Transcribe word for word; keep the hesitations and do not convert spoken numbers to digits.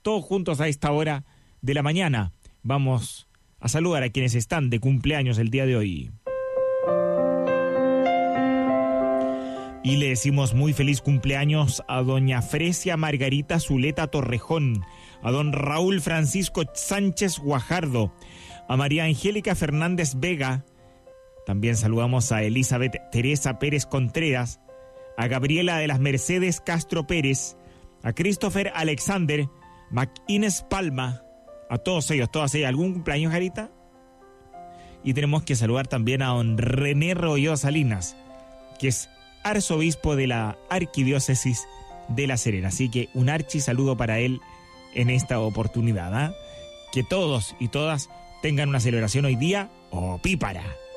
todos juntos a esta hora de la mañana. Vamos a saludar a quienes están de cumpleaños el día de hoy. Y le decimos muy feliz cumpleaños a doña Fresia Margarita Zuleta Torrejón, a don Raúl Francisco Sánchez Guajardo, a María Angélica Fernández Vega. También saludamos a Elizabeth Teresa Pérez Contreras, a Gabriela de las Mercedes Castro Pérez, a Christopher Alexander McInnes Palma, a todos ellos, todas ellas. ¿Algún cumpleaños, Jarita? Y tenemos que saludar también a don René Royo Salinas, que es arzobispo de la Arquidiócesis de La Serena. Así que un archi saludo para él en esta oportunidad, ¿eh? Que todos y todas tengan una celebración hoy día opípara.